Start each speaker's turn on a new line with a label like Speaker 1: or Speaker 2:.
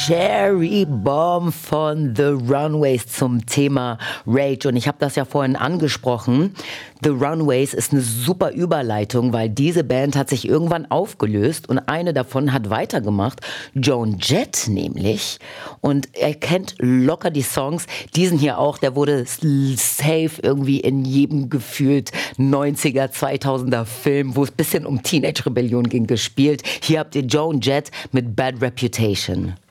Speaker 1: Cherry Bomb von The Runaways zum Thema Rage. Und ich habe das ja vorhin angesprochen. The Runaways ist eine super Überleitung, weil diese Band hat sich irgendwann aufgelöst und eine davon hat weitergemacht, Joan Jett nämlich. Und er kennt locker die Songs. Diesen hier auch, der wurde safe irgendwie in jedem gefühlt 90er, 2000er Film, wo es ein bisschen um Teenage-Rebellion ging, gespielt. Hier habt ihr Joan Jett mit Bad Reputation.